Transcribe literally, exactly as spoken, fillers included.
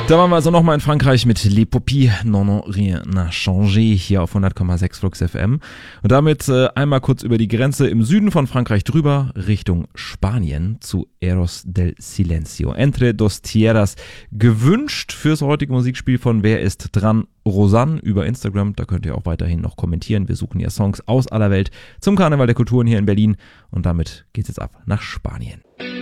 Da waren wir also nochmal in Frankreich mit Les Popis, Non, non, rien n'a changé, hier auf hundert Komma sechs Flux F M. Und damit äh, einmal kurz über die Grenze im Süden von Frankreich drüber, Richtung Spanien zu Eros del Silencio. Entre dos Tierras, gewünscht fürs heutige Musikspiel von Wer ist dran? Rosanne über Instagram, da könnt ihr auch weiterhin noch kommentieren. Wir suchen ja Songs aus aller Welt zum Karneval der Kulturen hier in Berlin. Und damit geht's jetzt ab nach Spanien.